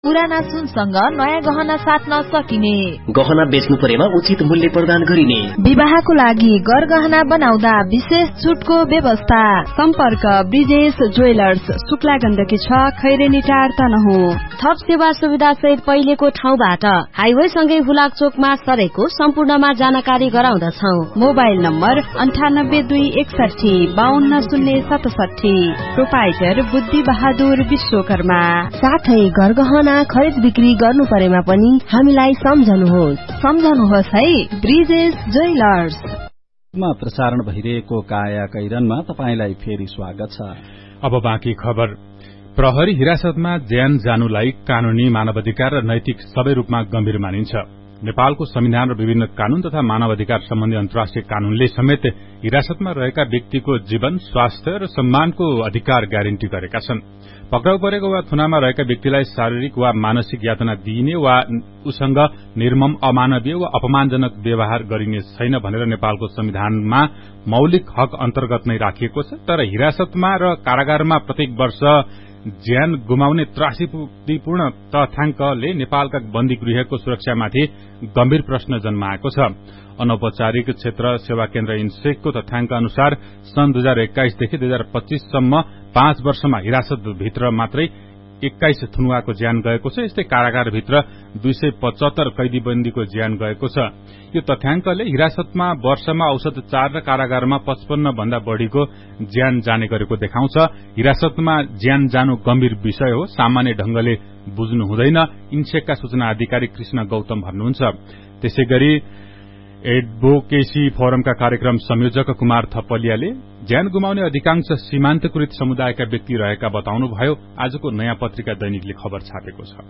पुराना सुनसँग नयाँ गहना साट्न सकिने, गहना बेच्नु परेमा उचित मूल्य प्रदान गरिने, विवाहको लागि गरगहना बनाउँदा विशेष छुटको व्यवस्था। सम्पर्क ब्रिजेश ज्वेलर्स, शुक्ला गण्डकी 6, खैरेनी टार तनहुँ। थप सेवा सुविधा सहित पहिलेको ठाउँबाट हाइवे सँगै हुलाक चोकमा सरेको सम्पूर्णमा जानकारी गराउँदछौ। Mobile number 982161 520067। प्रोपाइटर बुद्धि बहादुर विश्वकर्मा। साथै गरगहना खरिद बिक्री गर्नु परेमा पनि हामीलाई सम्झनुहोस् है। ब्रिजेश ज्वेलर्स मा प्रसारण भइरहेको काया कैरनमा तपाईलाई फेरि स्वागत छ। अब बाँकी खबर। प्रहरी हिरासतमा ज्यान जानुलाई कानूनी, मानवाधिकार र नैतिक सबै रूपमा गम्भीर मानिन्छ। नेपालको संविधान र विभिन्न कानून तथा मानवाधिकार सम्बन्धी अन्तर्राष्ट्रिय कानूनले समेत हिरासतमा रहेका व्यक्तिको जीवन, स्वास्थ्य र सम्मानको अधिकार ग्यारेन्टी गरेका छन्। पक्राउ परेको वा थुनामा रहेका व्यक्तिलाई शारीरिक वा मानसिक यातना दिइने वा उसँग निर्मम, अमानवीय वा अपमानजनक व्यवहार गरिने छैन भनेर नेपालको संविधानमा मौलिक हक अन्तर्गत नै राखिएको छ। तर हिरासतमा र कारागारमा प्रत्येक वर्ष ज्यान गुमाउने त्रासदीपूर्ण तथ्याङ्कले नेपालका बन्दी गृहको सुरक्षामाथि गम्भीर प्रश्न जन्माएको छ। अनौपचारिक क्षेत्र सेवा केन्द्र इन्सेकको तथ्याङ्क अनुसार सन् 2021 देखि 2025 सम्म 5 वर्षमा हिरासतभित्र मात्रै 21 थुनुवाको ज्यान गएको छ। यस्तै कारागारभित्र 275 कैदीबन्दीको ज्यान गएको छ। यो तथ्याङ्कले हिरासतमा वर्षमा औसत 4 र कारागारमा 55 भन्दा बढ़ीको ज्यान जाने गरेको देखाउँछ। हिरासतमा ज्यान जानु गम्भीर विषय हो, सामान्य ढंगले बुझ्नु हुँदैन, इन्सेकका सूचना अधिकारी कृष्ण गौतम भन्नुहुन्छ। त्यसैगरी एडभोकेसी फोरमका कार्यक्रम संयोजक कुमार थपलियाले ज्यान गुमाउने अधिकांश सीमान्तकृत समुदायका व्यक्ति रहेका बताउनुभयो। आजको नयाँ पत्रिका दैनिकले खबर छापेको छ।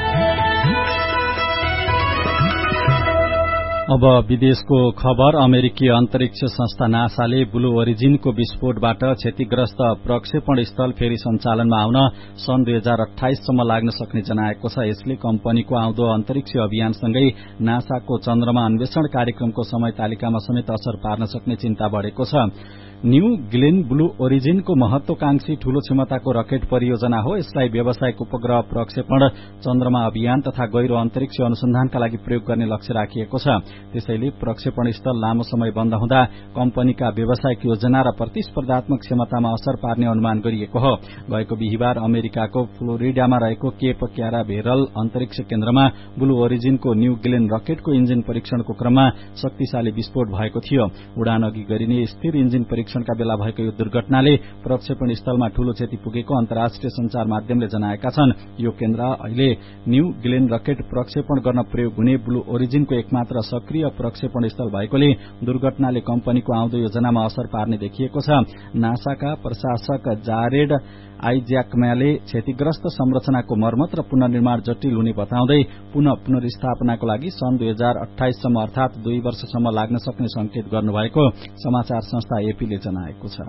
अब विदेशको खबर। अमेरिकी अन्तरिक्ष संस्था नासाले ब्लू ओरिजिनको विस्फोटबाट क्षतिग्रस्त प्रक्षेपण स्थल फेरि सञ्चालनमा आउन सन् 2028 सम्म लाग्न सक्ने जनाएको छ। यसले कम्पनीको आउँदो अन्तरिक्ष अभियानसँगै नासाको चन्द्रमा अन्वेषण कार्यक्रमको समय तालिकामा समेत असर पार्न सक्ने चिन्ता बढ़ेको छ। न्यू ग्लेन ब्लू ओरिजिनको महत्वाकांक्षी ठूलो क्षमताको रकेट परियोजना हो। यसलाई व्यावसायिक उपग्रह प्रक्षेपण, चन्द्रमा अभियान तथा गहिरो अन्तरिक्ष अनुसन्धानका लागि प्रयोग गर्ने लक्ष्य राखिएको छ। त्यसैले प्रक्षेपण स्थल लामो समय बन्द हुँदा कम्पनीका व्यावसायिक योजना र प्रतिस्पर्धात्मक क्षमतामा असर पार्ने अनुमान गरिएको हो। गएको बिहिबार अमेरिकाको फ्लोरिडामा रहेको केप क्यानाभेरल अन्तरिक्ष केन्द्रमा ब्लू ओरिजिनको न्यू ग्लेन रकेटको इन्जिन परीक्षणको क्रममा शक्तिशाली विस्फोट भएको थियो। उडान अघि गरिने स्थिर इन्जिन परीक्षणका बेला भएको यो दुर्घटनाले प्रक्षेपण स्थलमा ठूलो क्षति पुगेको अन्तर्राष्ट्रिय संचार माध्यमले जनाएका छन्। यो केन्द्र अहिले न्यू ग्लेन रकेट प्रक्षेपण गर्न प्रयोग हुने ब्लू ओरिजिनको एकमात्र सक्रिय प्रक्षेपण स्थल भएकोले दुर्घटनाले कम्पनीको आउँदो योजनामा असर पार्ने देखिएको छ। नासाका प्रशासक जारेड आइज्याकम्याले क्षतिग्रस्त संरचनाको मर्मत र पुनर्निर्माण जटिल हुने बताउँदै पुनर्स्थापनाको लागि सन् 2028 सम्म अर्थात 2 वर्षसम्म लाग्न सक्ने संकेत गर्नुभएको समाचार संस्था एपीले जनाएको छ।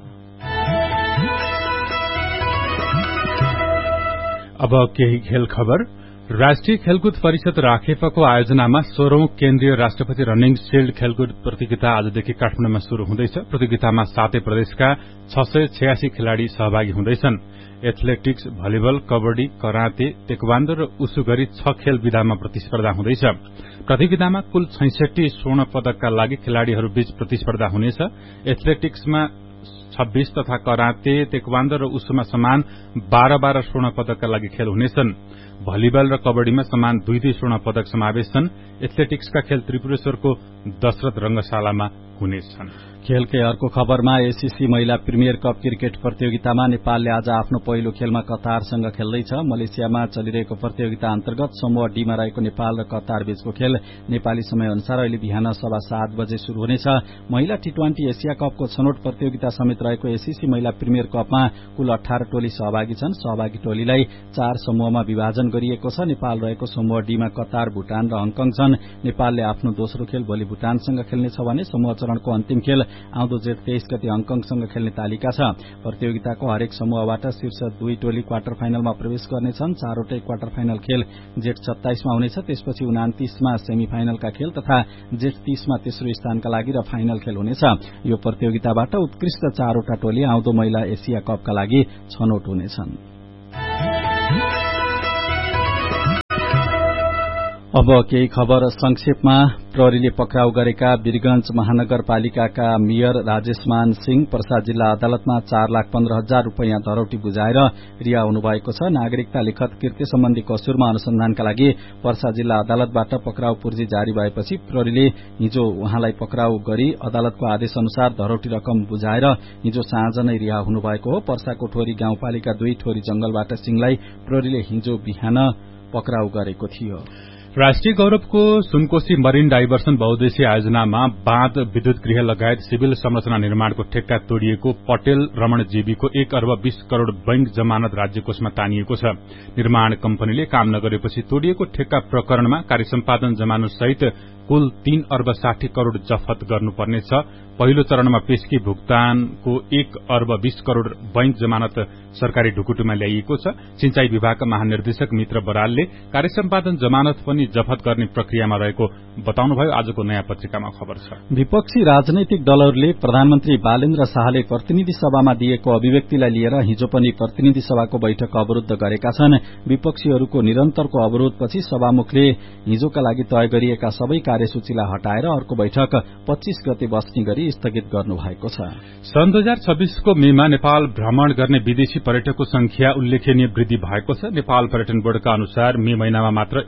अब केही खेल खबर। राष्ट्रिय खेलकुद परिषद राखेपको आयोजनामा 16औं केन्द्रीय राष्ट्रपति रनिङ शील्ड खेलकुद प्रतियोगिता आजदेखि काठमाडौँमा शुरू हुँदैछ। प्रतियोगितामा 7 प्रदेशका 686 खेलाड़ी सहभागी हुँदैछन्। Athletics, volleyball, kabaddi, karate, taekwondo र उसु गरी 6 खेल विधामा प्रतिस्पर्धा हुँदैछ। प्रतियोगितामा कुल 66 स्वर्ण पदकका लागि खेलाड़ीहरूबीच प्रतिस्पर्धा हुनेछ। एथलेटिक्समा 26 तथा कराते, तेक्वान्डो र उसुमा समान 12 स्वर्ण पदकका लागि खेल हुनेछन्। भलिबल र कबड्डीमा समान 2 स्वर्ण पदक समावेश छन्। एथलेटिक्सका खेल त्रिपुरेश्वरको दशरथ रंगशालामा हुनेछन्। खेलकै अर्को खबरमा एसीसी महिला प्रिमियर कप क्रिकेट प्रतियोगितामा नेपालले आज आफ्नो पहिलो खेलमा कतारसँग खेल्दैछ। मलेसियामा चलिरहेको प्रतियोगिता अन्तर्गत समूह डीमा रहेको नेपाल र कतार बीचको खेल नेपाली समय अनुसार अहिले बिहान 7:15 बजे शुरू हुनेछ। महिला टी20 एसिया कपको छनौट प्रतियोगिता समेत रहेको एसीसी महिला प्रिमियर कपमा कुल 18 टोली सहभागी छन्। सहभागी टोलीलाई 4 समूहमा विभाजन गरिएको छ। नेपाल रहेको समूह डीमा कतार, भुटान र हङकङ छन्। नेपालले आफ्नो दोस्रो खेल भोलि भुटानसँग खेल्नेछ भने समूह चरणको अन्तिम खेल आउँदो जेठ 23 गते हङकङसँग खेल्ने तालिका छ। प्रतियोगिताको हरेक समूहबाट शीर्ष 2 टोली क्वार्टर फाइनलमा प्रवेश गर्नेछन्। 4वटै क्वार्टर फाइनल खेल जेठ 27 मा हुनेछ। त्यसपछि 29 मा सेमी फाइनलका खेल तथा जेठ 30 मा तेस्रो स्थानका लागि र फाइनल खेल हुनेछ। यो प्रतियोगिताबाट उत्कृष्ट 4वटा टोली आउँदो महिला एसिया कपका लागि छनौट हुनेछन्। अब केही खबर संक्षेपमा। प्रहरीले पक्राउ गरेका वीरगंज महानगरपालिकाका मेयर राजेशमान सिंह पर्सा जिल्ला अदालतमा 4,15,000 रूपियाँ धरौटी बुझाएर रिहा हुनुभएको छ। नागरिकता लिखत कृत्य सम्बन्धी कसुरमा अनुसन्धानका लागि पर्सा जिल्ला अदालतबाट पक्राउ पूर्जी जारी भएपछि प्रहरीले हिजो उहाँलाई पक्राउ गरी अदालतको आदेश अनुसार धरौटी रकम बुझाएर हिजो साँझ नै रिहा हुनुभएको हो। पर्साको ठोरी गाउँपालिका 2 ठोरी जंगलबाट सिंहलाई प्रहरीले हिजो बिहान पक्राउ गरेको थियो। राष्ट्रिय गौरवको सुनकोशी मरिन डाइभर्सन बहुद्देश्य आयोजनामा बाँध, विद्युत गृह लगायत सिविल संरचना निर्माणको ठेक्का तोडिएको पटेल रमण जीबीको 1 अर्ब 20 करोड़ बैंक जमानत राज्य कोषमा तानिएको छ। निर्माण कम्पनीले काम नगरेपछि तोडिएको ठेक्का प्रकरणमा कार्यसम्पादन जमानत सहित कुल 3 अर्ब 60 करोड़ जफत गर्नुपर्नेछ। पहिलो चरणमा पेशकी भुक्तानको 1 अर्ब 20 करोड़ बैंक जमानत सरकारी ढुकुटीमा ल्याइएको छ। सिंचाई विभागका महानिर्देशक मित्र बरालले कार्यसम्पादन जमानत पनि जफत गर्ने प्रक्रियामा रहेको बताउनुभयो। आजको नयाँ पत्रिकामा खबर छ। विपक्षी राजनैतिक दलहरूले प्रधानमन्त्री बालेन्द्र शाहले प्रतिनिधि सभामा दिएको अभिव्यक्तिलाई लिएर हिजो पनि प्रतिनिधि सभाको बैठक अवरूद्ध गरेका छन्। विपक्षीहरूको निरन्तरको अवरोधपछि सभामुखले हिजोका लागि तय गरिएका सबै कार्यसूचीलाई हटाएर अर्को बैठक 25 गते बस्ने गरी स्थगित गर्नुभएको छ। सन् 2026 को मेमा नेपाल भ्रमण गर्ने विदेशी पर्यटकको संख्या उल्लेखनीय वृद्धि भएको छ। नेपाल पर्यटन बोर्डका अनुसार मे महिनामा मात्र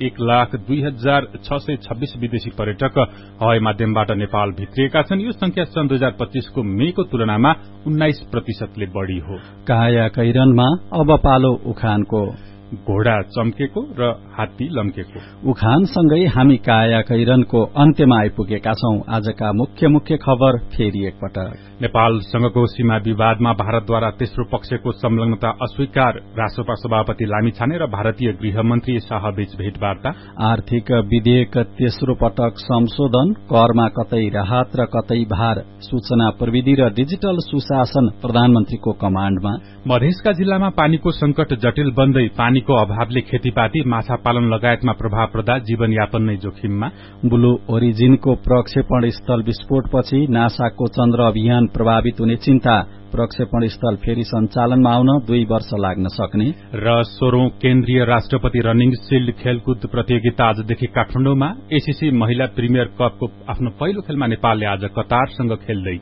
1,02,626 विदेशी पर्यटक हवाई माध्यमबाट नेपाल भित्रिएका छन्। यो संख्या सन् 2025 को मेको तुलनामा 19% बढ़ी हो। काया कैरनमा अब पालो उखानको। घोडा चम्केको र हात्ती लम्केको। उखानसँगै हामी काया कैरनको अन्त्यमा आइपुगेका छौं। आजका मुख्य खबर फेरि एकपटक। नेपालसँगको सीमा विवादमा भारतद्वारा तेस्रो पक्षको संलग्नता अस्वीकार। रासोपा सभापति लामिछाने र भारतीय गृहमन्त्री शाहबीच भेटवार्ता। आर्थिक विधेयक तेस्रो पटक संशोधन। करमा कतै राहत र कतै भार। सूचना प्रविधि र डिजिटल सुशासन प्रधानमन्त्रीको कमाण्डमा। मधेसका जिल्लामा पानीको संकट जटिल बन्दै पानीको अभावले खेतीपाती, माछा पालन लगायतमा प्रभाव पर्दा जीवनयापन नै जोखिममा। ब्लू ओरिजिनको प्रक्षेपण स्थल विस्फोटपछि नासाको चन्द्र अभियान प्रभावित हुने चिन्ता। प्रक्षेपण स्थल फेरि सञ्चालनमा आउन 2 वर्ष लाग्न सक्ने। र 16औं केन्द्रीय राष्ट्रपति रनिङ शिल्ड खेलकुद प्रतियोगिता आजदेखि काठमाडौँमा। एसीसी महिला प्रिमियर कपको आफ्नो पहिलो खेलमा नेपालले आज कतारसँग खेल्दै।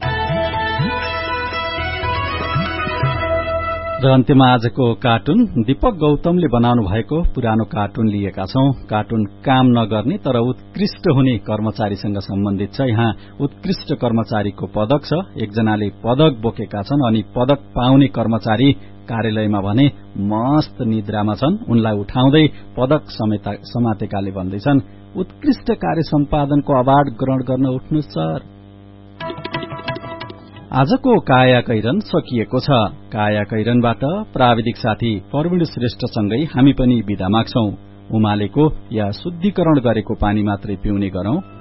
र अन्त्यमा आजको कार्टुन। दीपक गौतमले बनाउनु भएको पुरानो कार्टुन लिएका छौं। कार्टुन काम नगर्ने तर उत्कृष्ट हुने कर्मचारीसँग सम्बन्धित छ। यहाँ उत्कृष्ट कर्मचारीको पदक छ। एकजनाले पदक बोकेका छन् अनि पदक पाउने कर्मचारी कार्यालयमा भने मस्त निद्रामा छन्। उनलाई उठाउँदै पदक समातेकाले भन्दैछन्, उत्कृष्ट कार्य सम्पादनको अवार्ड ग्रहण गर्न उठ्नु सर। आजको काया कैरन सकिएको छ। काया कैरनबाट प्राविधिक साथी प्रवीण श्रेष्ठसँगै हामी पनि बिदा माग्छौं। उमालेको या शुद्धिकरण गरेको पानी मात्रै पिउने गरौं।